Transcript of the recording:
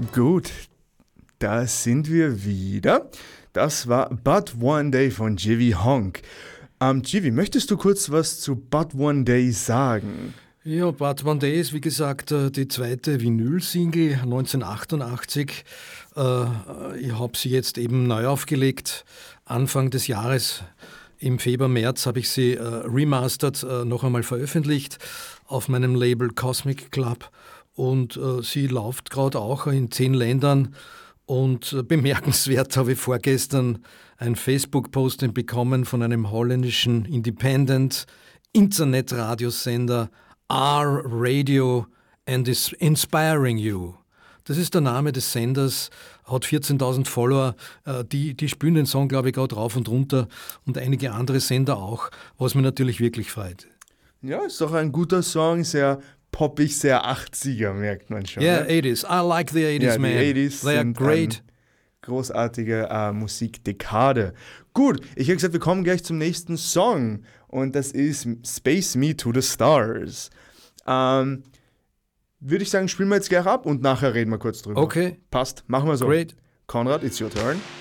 Gut, da sind wir wieder. Das war But One Day von Jivy Honk. Jivy, möchtest du kurz was zu But One Day sagen? Ja, But One Day ist wie gesagt die zweite Vinyl-Single 1988. Ich habe sie jetzt eben neu aufgelegt. Anfang des Jahres, im Februar, März, habe ich sie remastered, noch einmal veröffentlicht auf meinem Label Cosmic Club. Und sie läuft gerade auch in 10 Ländern. Und bemerkenswert habe ich vorgestern einen Facebook-Posting bekommen von einem holländischen Independent Internetradiosender R-Radio and is Inspiring You. Das ist der Name des Senders, hat 14.000 Follower, die spielen den Song, glaube ich, gerade rauf und runter und einige andere Sender auch, was mich natürlich wirklich freut. Ja, ist doch ein guter Song, sehr poppig, sehr 80er, merkt man schon. Yeah, ne? 80s. I like the 80s, man. Die 80s They are sind great. Großartige Musikdekade. Gut, ich habe gesagt, wir kommen gleich zum nächsten Song und das ist Space Me to the Stars. Würde ich sagen, spielen wir jetzt gleich ab und nachher reden wir kurz drüber. Okay. Passt, machen wir so. Great. Konrad, it's your turn.